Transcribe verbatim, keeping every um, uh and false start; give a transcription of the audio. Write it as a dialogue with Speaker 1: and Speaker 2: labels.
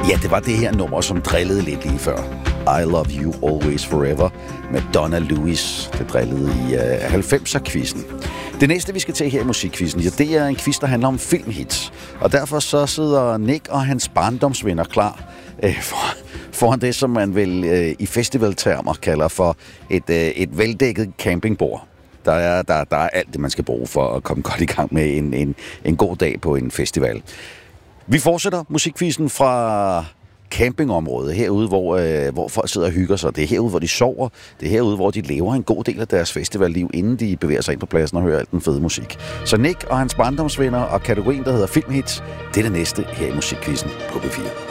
Speaker 1: Ja, det var det her nummer, som drillede lidt lige før. I Love You Always Forever med Donna Lewis. Det drillede i uh, halvfemser-quizzen. Det næste, vi skal til her i musikquizzen, ja, det er en quiz, der handler om filmhits. Og derfor så sidder Nick og hans barndomsvenner klar uh, for, foran det, som man vel uh, i festivaltermer kalder for et, uh, et veldækket campingbord. Der er, der, der er alt det, man skal bruge for at komme godt i gang med en, en, en god dag på en festival. Vi fortsætter musikquizzen fra campingområdet, herude, hvor, øh, hvor folk sidder og hygger sig. Det er herude, hvor de sover. Det er herude, hvor de lever en god del af deres festivalliv, inden de bevæger sig ind på pladsen og hører alt den fede musik. Så Nick og hans barndomsvenner og kategorien, der hedder filmhits, det er det næste her i musikquizzen på P fire.